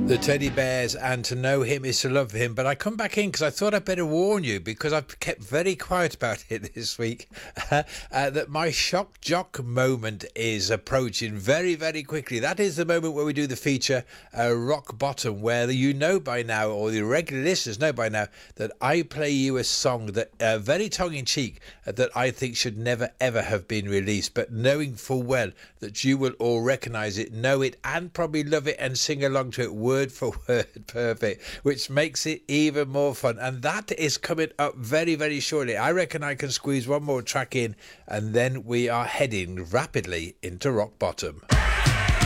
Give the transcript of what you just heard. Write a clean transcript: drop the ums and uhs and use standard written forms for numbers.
The Teddy Bears, and to know him is to love him. But I come back in because I thought I'd better warn you, because I've kept very quiet about it this week, that my shock jock moment is approaching very, very quickly. That is the moment where we do the feature Rock Bottom, where you know by now, or the regular listeners know by now, that I play you a song that very tongue-in-cheek, that I think should never ever have been released, but knowing full well that you will all recognise it, know it, and probably love it and sing along to it word for word perfect, which makes it even more fun. And that is coming up very, very shortly. I reckon I can squeeze one more track in, and then we are heading rapidly into Rock Bottom.